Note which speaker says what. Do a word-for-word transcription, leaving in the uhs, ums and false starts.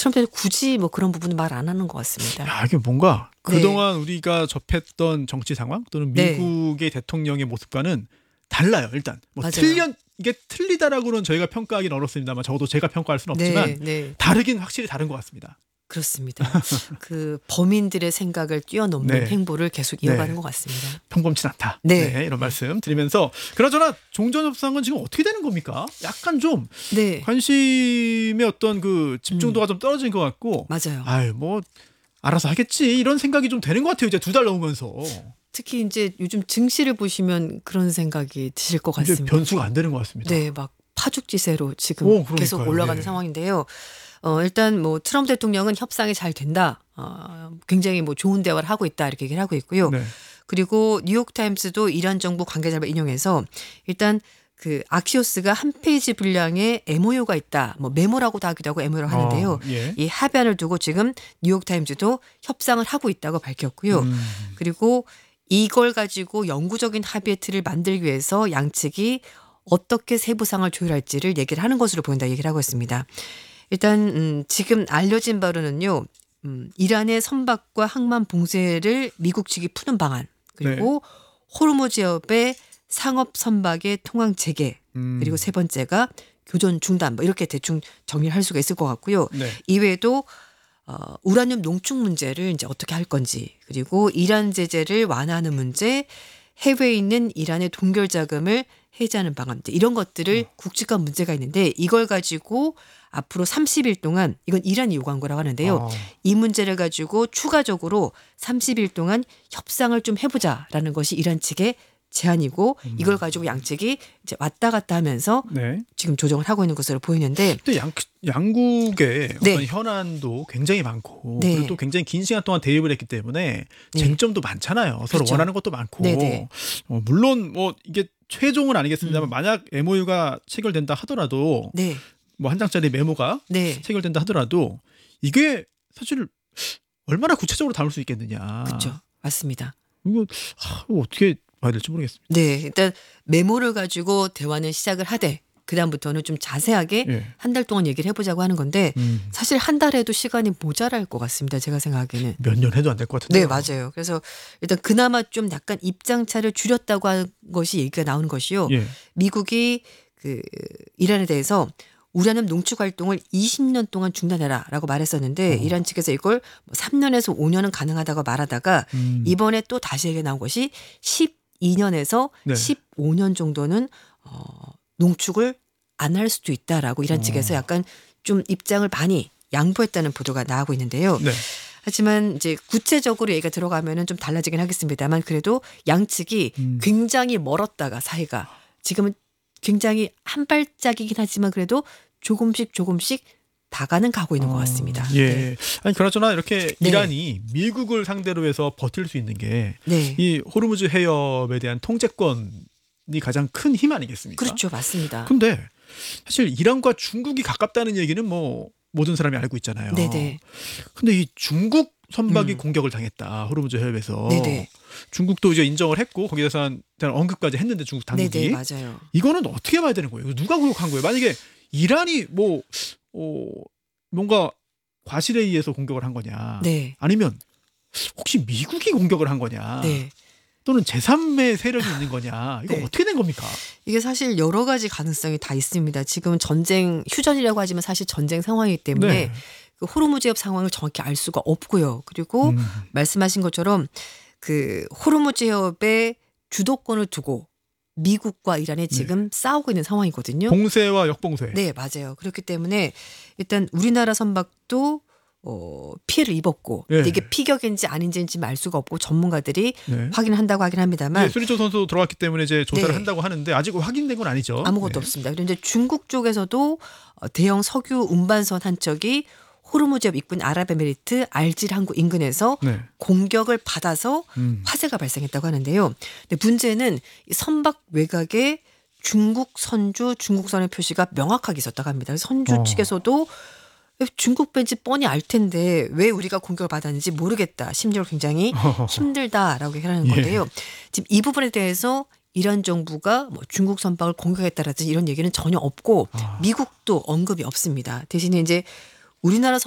Speaker 1: 트럼프는 굳이 뭐 그런 부분은 말 안 하는 것 같습니다.
Speaker 2: 야, 이게 뭔가
Speaker 1: 네.
Speaker 2: 그동안 우리가 접했던 정치 상황 또는 미국의 네. 대통령의 모습과는 달라요. 일단 뭐
Speaker 1: 맞아요.
Speaker 2: 틀려 이게 틀리다라고는 저희가 평가하기는 어렵습니다만 적어도 제가 평가할 수는 없지만
Speaker 1: 네, 네.
Speaker 2: 다르긴 확실히 다른 것 같습니다.
Speaker 1: 그렇습니다. 그 범인들의 생각을 뛰어넘는
Speaker 2: 네.
Speaker 1: 행보를 계속 이어가는
Speaker 2: 네.
Speaker 1: 것 같습니다.
Speaker 2: 평범치 않다.
Speaker 1: 네.
Speaker 2: 네, 이런 말씀 드리면서 그나저나 종전협상은 지금 어떻게 되는 겁니까? 약간 좀
Speaker 1: 네.
Speaker 2: 관심의 어떤 그 집중도가
Speaker 1: 음.
Speaker 2: 좀 떨어진 것 같고
Speaker 1: 맞아요.
Speaker 2: 아유 뭐 알아서 하겠지 이런 생각이 좀 되는 것 같아요. 이제 두 달 넘으면서.
Speaker 1: 특히 이제 요즘 증시를 보시면 그런 생각이 드실 것
Speaker 2: 이제
Speaker 1: 같습니다.
Speaker 2: 변수가 안 되는 것 같습니다.
Speaker 1: 네, 막 파죽지세로 지금
Speaker 2: 오,
Speaker 1: 계속 올라가는
Speaker 2: 네.
Speaker 1: 상황인데요. 어, 일단 뭐 트럼프 대통령은 협상이 잘 된다. 어, 굉장히 뭐 좋은 대화를 하고 있다 이렇게 얘기를 하고 있고요.
Speaker 2: 네.
Speaker 1: 그리고 뉴욕타임스도 이란 정부 관계자를 인용해서 일단 그 악시오스가 한 페이지 분량의 엠오유가 있다. 뭐 메모라고도 하기도 하고 엠오유라고 하는데요.
Speaker 2: 어, 예.
Speaker 1: 이 합의안을 두고 지금 뉴욕타임스도 협상을 하고 있다고 밝혔고요.
Speaker 2: 음.
Speaker 1: 그리고 이걸 가지고 영구적인 합의의 틀을 만들기 위해서 양측이 어떻게 세부상을 조율할지를 얘기를 하는 것으로 보인다 얘기를 하고 있습니다. 일단 음, 지금 알려진 바로는요. 음, 이란의 선박과 항만 봉쇄를 미국 측이 푸는 방안 그리고 네. 호르무즈 해협의 상업 선박의 통항 재개
Speaker 2: 음.
Speaker 1: 그리고 세 번째가 교전 중단 뭐 이렇게 대충 정리를 할 수가 있을 것 같고요.
Speaker 2: 네.
Speaker 1: 이외에도 어, 우라늄 농축 문제를 이제 어떻게 할 건지 그리고 이란 제재를 완화하는 문제 해외에 있는 이란의 동결 자금을 해제하는 방안 이런 것들을 어. 굵직한 문제가 있는데 이걸 가지고 앞으로 삼십 일 동안 이건 이란이 요구한 거라고 하는데요.
Speaker 2: 어.
Speaker 1: 이 문제를 가지고 추가적으로 삼십 일 동안 협상을 좀 해보자라는 것이 이란 측의 제안이고
Speaker 2: 음.
Speaker 1: 이걸 가지고 양측이 이제 왔다 갔다 하면서 네. 지금 조정을 하고 있는 것으로 보이는데
Speaker 2: 또 양, 양국의
Speaker 1: 네.
Speaker 2: 어떤 현안도 굉장히 많고
Speaker 1: 네.
Speaker 2: 그리고 또 굉장히 긴 시간 동안 대립을 했기 때문에
Speaker 1: 네.
Speaker 2: 쟁점도 많잖아요. 서로
Speaker 1: 그렇죠.
Speaker 2: 원하는 것도 많고
Speaker 1: 네네.
Speaker 2: 어, 물론 뭐 이게 최종은 아니겠습니다만
Speaker 1: 음.
Speaker 2: 만약 엠오유가 체결된다 하더라도
Speaker 1: 네.
Speaker 2: 뭐 한 장짜리 메모가
Speaker 1: 네.
Speaker 2: 체결된다 하더라도 이게 사실 얼마나 구체적으로 다룰 수 있겠느냐.
Speaker 1: 그렇죠. 맞습니다.
Speaker 2: 이거, 하, 이거 어떻게 봐야 될지 모르겠습니다.
Speaker 1: 네, 일단 메모를 가지고 대화는 시작을 하되 그 다음부터는 좀 자세하게
Speaker 2: 예.
Speaker 1: 한 달 동안 얘기를 해보자고 하는 건데 음. 사실 한 달에도 시간이 모자랄 것 같습니다. 제가 생각하기에는.
Speaker 2: 몇 년 해도 안 될 것 같은데.
Speaker 1: 네, 맞아요. 그래서 일단 그나마 좀 약간 입장차를 줄였다고 하는 것이 얘기가 나오는 것이요.
Speaker 2: 예.
Speaker 1: 미국이 그 이란에 대해서 우라늄 농축 활동을 이십 년 동안 중단해라라고 말했었는데 어. 이란 측에서 이걸 삼 년에서 오 년은 가능하다고 말하다가 음. 이번에 또 다시 얘기가 나온 것이 십이 년에서 네. 십오 년 정도는 어, 농축을 안 할 수도 있다라고 이란 어. 측에서 약간 좀 입장을 많이 양보했다는 보도가 나오고 있는데요. 네. 하지만 이제 구체적으로 얘기가 들어가면은 좀 달라지긴 하겠습니다만 그래도 양측이 음. 굉장히 멀었다가 사이가 지금은 굉장히 한 발짝이긴 하지만 그래도 조금씩 조금씩 다가는 가고 있는 어, 것 같습니다.
Speaker 2: 예.
Speaker 1: 네.
Speaker 2: 아니 그나저나 이렇게
Speaker 1: 네.
Speaker 2: 이란이 미국을 상대로 해서 버틸 수 있는 게 이
Speaker 1: 네.
Speaker 2: 호르무즈 해협에 대한 통제권이 가장 큰 힘 아니겠습니까?
Speaker 1: 그렇죠, 맞습니다.
Speaker 2: 근데 사실 이란과 중국이 가깝다는 얘기는 뭐 모든 사람이 알고 있잖아요.
Speaker 1: 네네.
Speaker 2: 근데 이 중국 선박이
Speaker 1: 음.
Speaker 2: 공격을 당했다. 호르무즈 해협에서.
Speaker 1: 네네.
Speaker 2: 중국도 이제 인정을 했고 거기에서 한 언급까지 했는데 중국 당국이.
Speaker 1: 네네, 맞아요.
Speaker 2: 이거는 어떻게 봐야 되는 거예요? 누가 공격한 거예요? 만약에 이란이 뭐 어, 뭔가 과실에 의해서 공격을 한 거냐.
Speaker 1: 네.
Speaker 2: 아니면 혹시 미국이 공격을 한 거냐.
Speaker 1: 네.
Speaker 2: 또는 제삼의 세력이 있는 거냐. 이거
Speaker 1: 네.
Speaker 2: 어떻게 된 겁니까?
Speaker 1: 이게 사실 여러 가지 가능성이 다 있습니다. 지금은 전쟁 휴전이라고 하지만 사실 전쟁 상황이기 때문에
Speaker 2: 네.
Speaker 1: 그 호르무즈 해협 상황을 정확히 알 수가 없고요. 그리고
Speaker 2: 음.
Speaker 1: 말씀하신 것처럼 그 호르무즈 해협의 주도권을 두고 미국과 이란이 지금 네. 싸우고 있는 상황이거든요.
Speaker 2: 봉쇄와 역봉쇄.
Speaker 1: 네, 맞아요. 그렇기 때문에 일단 우리나라 선박도 어, 피해를 입었고
Speaker 2: 네.
Speaker 1: 이게 피격인지 아닌지는 지금 알 수가 없고 전문가들이
Speaker 2: 네.
Speaker 1: 확인한다고 하긴 합니다만
Speaker 2: 네, 수리조 선수 들어왔기 때문에 이제 조사를
Speaker 1: 네.
Speaker 2: 한다고 하는데 아직 확인된 건 아니죠.
Speaker 1: 아무것도
Speaker 2: 네.
Speaker 1: 없습니다. 그런데 중국 쪽에서도 대형 석유 운반선 한 척이 호르무즈 입군 아랍에미리트 알질 항구 인근에서 네. 공격을 받아서 음. 화재가 발생했다고 하는데요. 근데 문제는 선박 외곽에 중국 선주, 중국선의 표시가 명확하게 있었다고 합니다. 선주 어. 측에서도 중국 벤지 뻔히 알 텐데 왜 우리가 공격을 받았는지 모르겠다. 심리적으로 굉장히 힘들다라고 얘기하는 건데요. 예. 지금 이 부분에 대해서 이란 정부가 뭐 중국 선박을 공격했다라든지 이런 얘기는 전혀 없고 아. 미국도 언급이 없습니다. 대신에 이제 우리나라